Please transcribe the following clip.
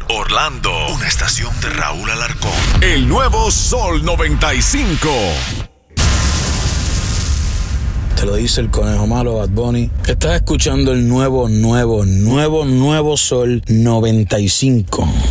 Orlando, una estación de Raúl Alarcón. El nuevo Sol 95. Te lo dice el conejo malo, Bad Bunny. Estás escuchando el nuevo Sol 95.